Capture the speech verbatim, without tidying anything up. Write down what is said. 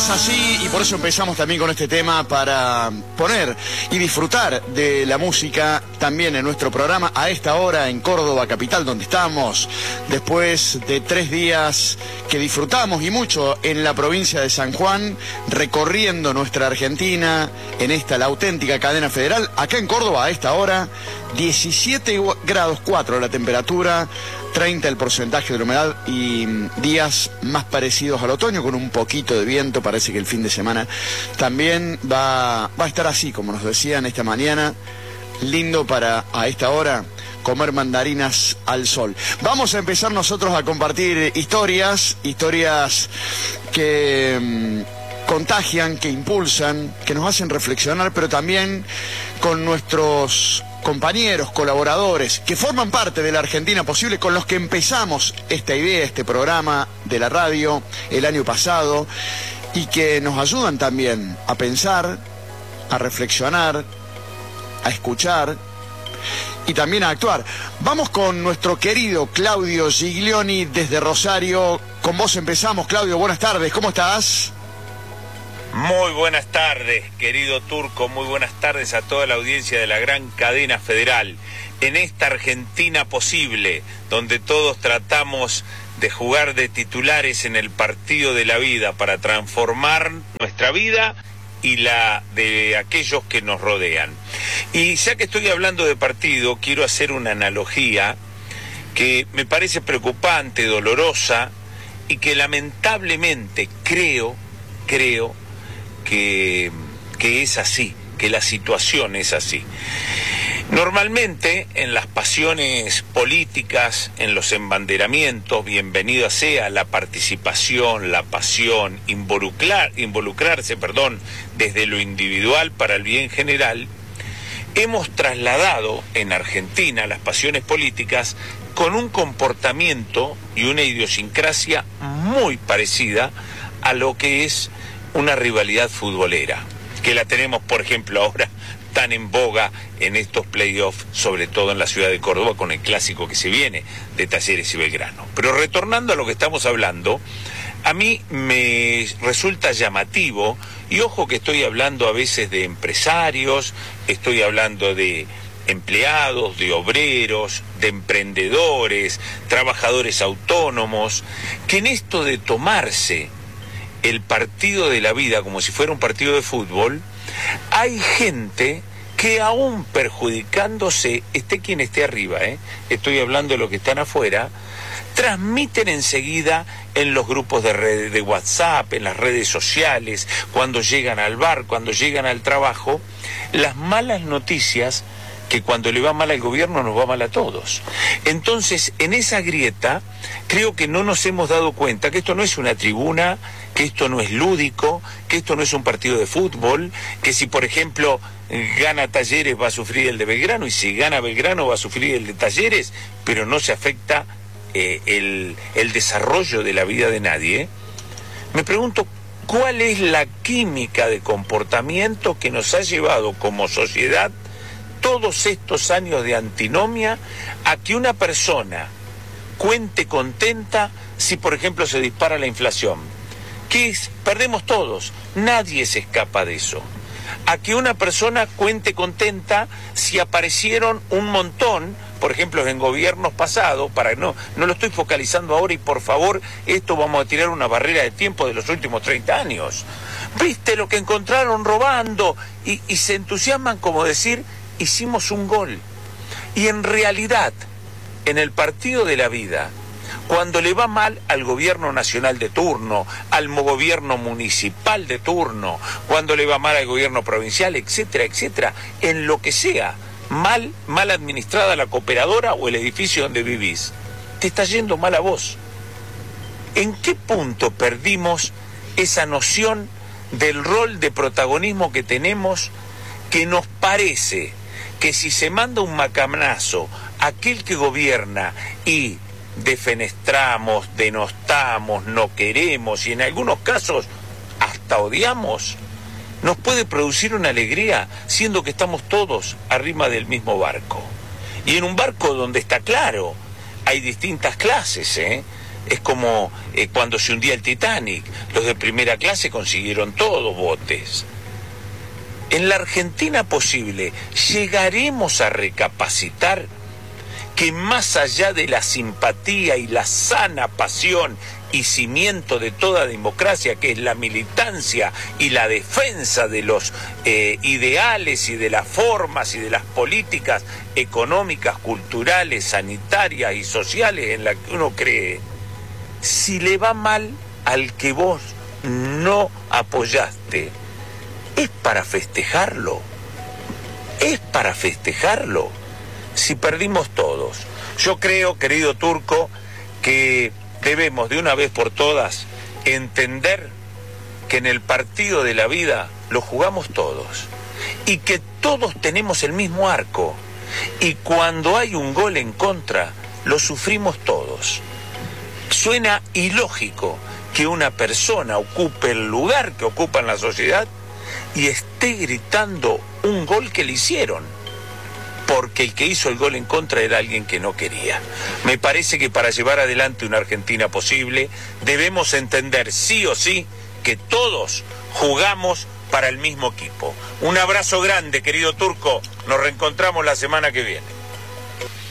Es así y por eso empezamos también con este tema para poner y disfrutar de la música también en nuestro programa a esta hora en Córdoba capital donde estamos, después de tres días que disfrutamos y mucho en la provincia de San Juan, recorriendo nuestra Argentina en esta, la auténtica cadena federal, acá en Córdoba a esta hora, diecisiete grados cuatro la temperatura, treinta el porcentaje de la humedad y días más parecidos al otoño con un poquito de viento. Parece que el fin de semana también va, va a estar así, como nos decían esta mañana, lindo para a esta hora comer mandarinas al sol. Vamos a empezar nosotros a compartir historias, historias que mmm, contagian, que impulsan, que nos hacen reflexionar, pero también con nuestros compañeros, colaboradores, que forman parte de la Argentina Posible, con los que empezamos esta idea, este programa de la radio el año pasado, y que nos ayudan también a pensar, a reflexionar, a escuchar y también a actuar. Vamos con nuestro querido Claudio Giglioni desde Rosario. Con vos empezamos, Claudio, buenas tardes, ¿cómo estás? Muy buenas tardes, querido Turco, muy buenas tardes a toda la audiencia de la gran cadena federal. En esta Argentina Posible, donde todos tratamos de jugar de titulares en el partido de la vida para transformar nuestra vida y la de aquellos que nos rodean. Y ya que estoy hablando de partido, quiero hacer una analogía que me parece preocupante, dolorosa, y que lamentablemente creo, creo, Que, que es así, que la situación es así. Normalmente en las pasiones políticas, en los embanderamientos, bienvenida sea la participación, la pasión, involucrar, involucrarse, perdón, desde lo individual para el bien general, hemos trasladado en Argentina las pasiones políticas con un comportamiento y una idiosincrasia muy parecida a lo que es una rivalidad futbolera, que la tenemos, por ejemplo, ahora tan en boga en estos playoffs, sobre todo en la ciudad de Córdoba, con el clásico que se viene de Talleres y Belgrano. Pero retornando a lo que estamos hablando, a mí me resulta llamativo, y ojo que estoy hablando a veces de empresarios, estoy hablando de empleados, de obreros, de emprendedores, trabajadores autónomos, que en esto de tomarse el partido de la vida como si fuera un partido de fútbol, hay gente que aún perjudicándose, esté quien esté arriba, ¿eh? Estoy hablando de los que están afuera, transmiten enseguida en los grupos de redes de WhatsApp, en las redes sociales, cuando llegan al bar, cuando llegan al trabajo, las malas noticias, que cuando le va mal al gobierno nos va mal a todos. Entonces, en esa grieta, creo que no nos hemos dado cuenta que esto no es una tribuna, que esto no es lúdico, que esto no es un partido de fútbol, que si, por ejemplo, gana Talleres va a sufrir el de Belgrano, y si gana Belgrano va a sufrir el de Talleres, pero no se afecta eh, el, el desarrollo de la vida de nadie. Me pregunto, ¿cuál es la química de comportamiento que nos ha llevado como sociedad todos estos años de antinomia a que una persona cuente contenta si, por ejemplo, se dispara la inflación? ¿Qué es? Perdemos todos, nadie se escapa de eso. A que una persona cuente contenta si aparecieron un montón, por ejemplo, en gobiernos pasados, para no, no lo estoy focalizando ahora, y por favor, esto vamos a tirar una barrera de tiempo de los últimos treinta años. ¿Viste lo que encontraron robando? Y, y se entusiasman como decir, hicimos un gol. Y en realidad, en el partido de la vida, cuando le va mal al gobierno nacional de turno, al gobierno municipal de turno, cuando le va mal al gobierno provincial, etcétera, etcétera, en lo que sea, mal, mal administrada la cooperadora o el edificio donde vivís, te está yendo mal a vos. ¿En qué punto perdimos esa noción del rol de protagonismo que tenemos, que nos parece que si se manda un macanazo a aquel que gobierna y defenestramos, denostamos, no queremos y en algunos casos hasta odiamos, nos puede producir una alegría, siendo que estamos todos arriba del mismo barco? Y en un barco donde está claro, hay distintas clases, ¿eh? Es como eh, cuando se hundía el Titanic, los de primera clase consiguieron todos botes. En la Argentina posible, llegaremos a recapacitar que más allá de la simpatía y la sana pasión y cimiento de toda democracia, que es la militancia y la defensa de los eh, ideales y de las formas y de las políticas económicas, culturales, sanitarias y sociales en las que uno cree, si le va mal al que vos no apoyaste, ¿es para festejarlo? ¿Es para festejarlo? Si perdimos todos. Yo creo, querido Turco, que debemos de una vez por todas entender que en el partido de la vida lo jugamos todos y que todos tenemos el mismo arco y cuando hay un gol en contra lo sufrimos todos. Suena ilógico que una persona ocupe el lugar que ocupa en la sociedad y esté gritando un gol que le hicieron, porque el que hizo el gol en contra era alguien que no quería. Me parece que para llevar adelante una Argentina posible debemos entender sí o sí que todos jugamos para el mismo equipo. Un abrazo grande, querido Turco. Nos reencontramos la semana que viene.